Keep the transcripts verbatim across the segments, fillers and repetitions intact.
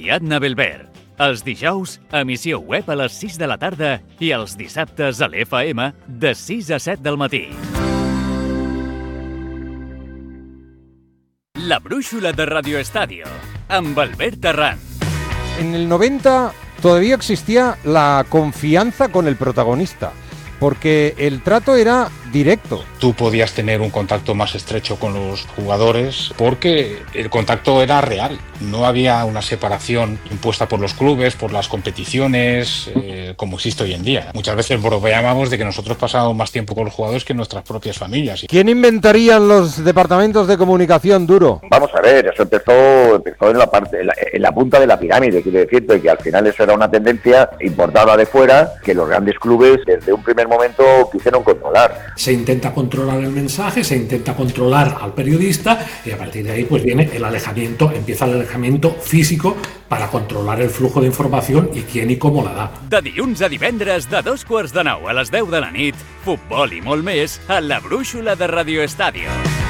Ariadna Belver. Els dijous, emissió web a les sis de la tarda i els dissabtes a l'F M de sis a set del matí. La brúixola de Radio Estadio, amb Albert Terrán. En el noventa todavía existía la confianza con el protagonista, porque el trato era directo. Tú podías tener un contacto más estrecho con los jugadores porque el contacto era real. No había una separación impuesta por los clubes, por las competiciones, eh, como existe hoy en día. Muchas veces bromeábamos de que nosotros pasábamos más tiempo con los jugadores que nuestras propias familias. ¿Quién inventaría los departamentos de comunicación, Duro? Vamos a ver, eso empezó, empezó en la parte, en la, en la punta de la pirámide, quiero decirte que al final eso era una tendencia importada de fuera que los grandes clubes desde un primer momento quisieron controlar. Se intenta controlar el mensaje, se intenta controlar al periodista y a partir de ahí pues viene el alejamiento, empieza el alejamiento físico para controlar el flujo de información y quién y cómo la da. De dilluns a divendres, de dos quarts de nou a les deu de la nit, futbol i molt més a la brúixola de Radio Estadio.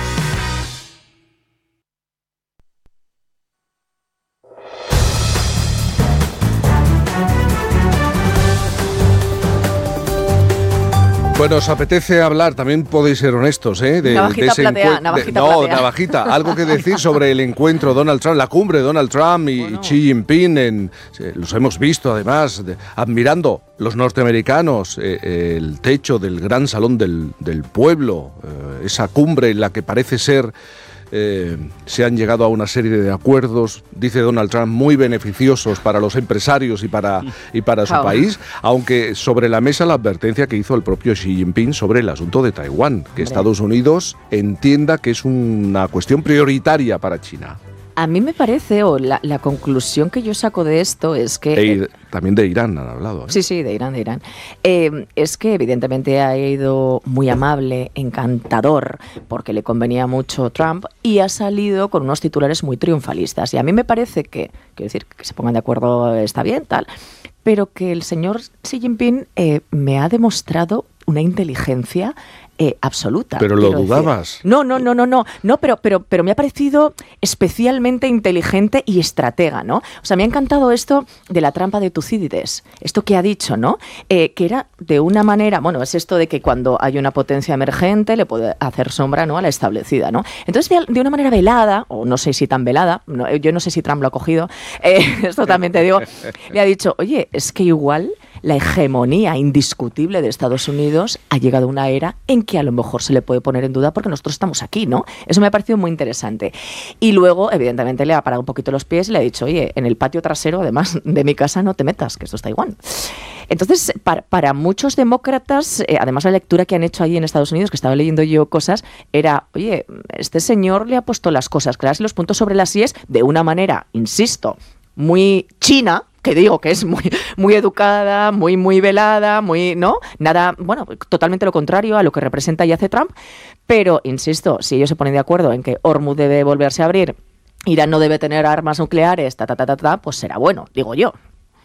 Bueno, os apetece hablar, también podéis ser honestos, ¿eh? De, navajita de ese platea, encue- navajita de, No, platea. navajita, algo que decir sobre el encuentro Donald Trump, la cumbre de Donald Trump y Bueno. Xi Jinping, en, eh, los hemos visto además, de, admirando los norteamericanos, eh, el techo del gran salón del, del pueblo, eh, esa cumbre en la que parece ser... Eh, se han llegado a una serie de acuerdos, dice Donald Trump, muy beneficiosos para los empresarios y para, y para su Oh. país, aunque sobre la mesa la advertencia que hizo el propio Xi Jinping sobre el asunto de Taiwán, que Hombre. Estados Unidos entienda que es una cuestión prioritaria para China. A mí me parece, o la, la conclusión que yo saco de esto es que... E ir- también de Irán han hablado, ¿eh? Sí, sí, de Irán, de Irán. Eh, es que evidentemente ha ido muy amable, encantador, porque le convenía mucho Trump y ha salido con unos titulares muy triunfalistas. Y a mí me parece que, quiero decir, que se pongan de acuerdo está bien, tal, pero que el señor Xi Jinping eh, me ha demostrado una inteligencia eh, absoluta. Pero lo quiero decir. dudabas. No, no, no, no, no, no, pero, pero, pero me ha parecido especialmente inteligente y estratega, ¿no? O sea, me ha encantado esto de la trampa de Tucídides, esto que ha dicho, ¿no? Eh, que era de una manera, bueno, es esto de que cuando hay una potencia emergente le puede hacer sombra, ¿no?, a la establecida, ¿no? Entonces, de, de una manera velada, o no sé si tan velada, no, yo no sé si Trump lo ha cogido, eh, esto también te digo, le ha dicho, oye, es que igual la hegemonía indiscutible de Estados Unidos ha llegado a una era en que a lo mejor se le puede poner en duda porque nosotros estamos aquí, ¿no? Eso me ha parecido muy interesante. Y luego, evidentemente, le ha parado un poquito los pies y le ha dicho, oye, en el patio trasero, además de mi casa, no te metas, que esto es Taiwán. Entonces, para, para muchos demócratas, eh, además la lectura que han hecho allí en Estados Unidos, que estaba leyendo yo cosas, era, oye, este señor le ha puesto las cosas claras y los puntos sobre las íes de una manera, insisto, muy china, que digo que es muy, muy educada, muy, muy velada, muy, ¿no? Nada, bueno, totalmente lo contrario a lo que representa y hace Trump, pero, insisto, si ellos se ponen de acuerdo en que Hormuz debe volverse a abrir, Irán no debe tener armas nucleares, ta, ta, ta, ta, ta, pues será bueno, digo yo.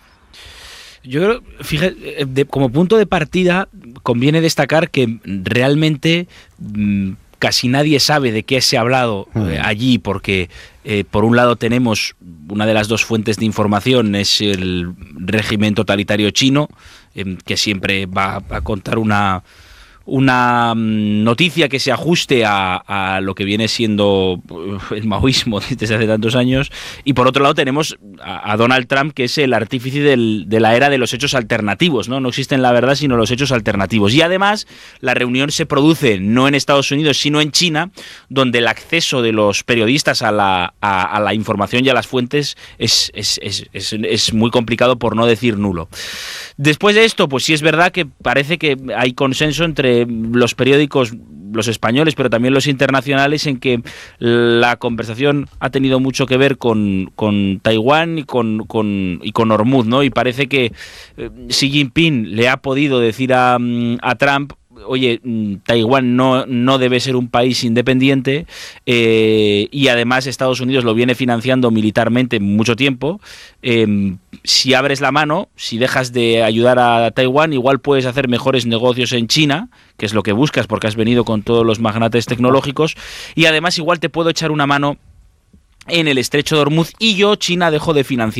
Yo creo, fíjate, de- como punto de partida, conviene destacar que realmente mm, casi nadie sabe de qué se ha hablado eh, allí, porque eh, por un lado tenemos una de las dos fuentes de información, es el régimen totalitario chino, eh, que siempre va a contar una... una mm, noticia que se ajuste a, a lo que viene siendo uh, el maoísmo desde hace tantos años, y por otro lado tenemos a, a Donald Trump, que es el artífice del, de la era de los hechos alternativos, ¿no? No existen la verdad sino los hechos alternativos, y además la reunión se produce no en Estados Unidos sino en China, donde el acceso de los periodistas a la, a, a la información y a las fuentes es, es, es, es, es muy complicado, por no decir nulo. Después de esto, pues sí es verdad que parece que hay consenso entre los periódicos, los españoles, pero también los internacionales, en que la conversación ha tenido mucho que ver con, con Taiwán y con, con, y con Hormuz, ¿no? Y parece que eh, Xi Jinping le ha podido decir a, a Trump, oye, Taiwán no, no debe ser un país independiente, eh, y además Estados Unidos lo viene financiando militarmente mucho tiempo. Eh, si abres la mano, si dejas de ayudar a Taiwán, igual puedes hacer mejores negocios en China, que es lo que buscas porque has venido con todos los magnates tecnológicos, y además igual te puedo echar una mano en el estrecho de Hormuz, y yo, China, dejo de financiar